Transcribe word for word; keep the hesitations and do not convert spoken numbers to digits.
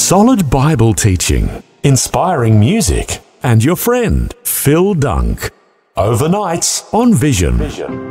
Solid Bible teaching, inspiring music, and your friend, Phil Dunk. Overnights on Vision. Vision.